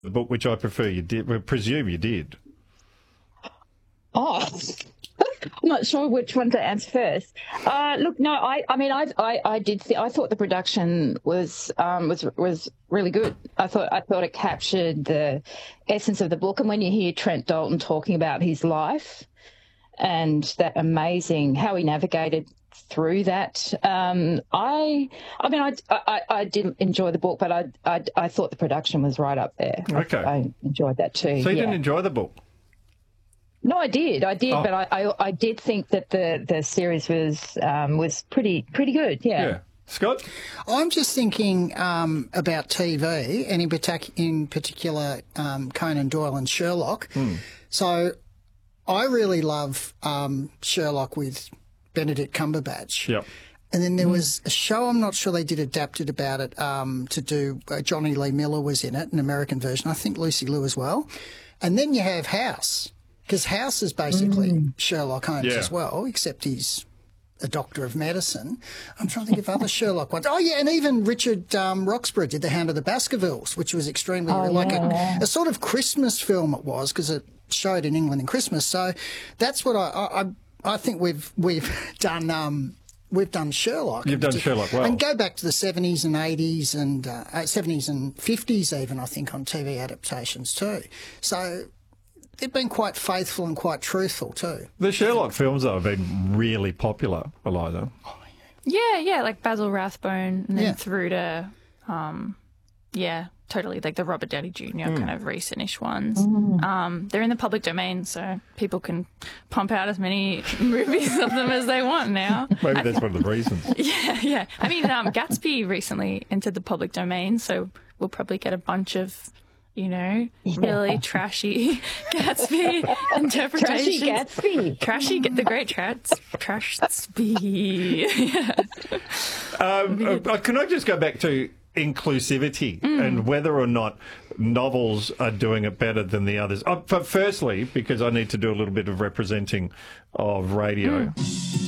The book, which I prefer, you did. We presume you did. Oh, I'm not sure which one to answer first. Look, no, I mean, I did. I thought the production was really good. I thought it captured the essence of the book. And when you hear Trent Dalton talking about his life and that amazing how he navigated through that, I did enjoy the book, but I thought the production was right up there. Okay, I enjoyed that too. So you didn't enjoy the book? No, I did, but I did think that the series was pretty good. Yeah. Scott? I'm just thinking about TV, and in particular Conan Doyle and Sherlock. So I really love Sherlock with Benedict Cumberbatch. Yep. And then there was a show, I'm not sure they did adapted about it, to do, Johnny Lee Miller was in it, an American version, I think Lucy Liu as well. And then you have House, because House is basically Sherlock Holmes as well, except he's a doctor of medicine. I'm trying to think of other Sherlock ones. Oh, yeah, and even Richard Roxburgh did The Hound of the Baskervilles, which was extremely a sort of Christmas film it was, because it showed in England in Christmas. So that's what I think we've done. We've done Sherlock. You've done Sherlock well. And go back to the 70s and 80s and 70s and 50s even, I think, on TV adaptations too. So they've been quite faithful and quite truthful too. The Sherlock films, though, have been really popular, Eliza. Yeah, like Basil Rathbone and then through to, totally, like the Robert Downey Jr. kind of recent-ish ones. They're in the public domain, so people can pump out as many movies of them as they want now. Maybe that's one of the reasons. Yeah. I mean, Gatsby recently entered the public domain, so we'll probably get a bunch of, really trashy Gatsby interpretations. The great Trashby. Can I just go back to inclusivity and whether or not novels are doing it better than the others? But firstly, because I need to do a little bit of representing of radio.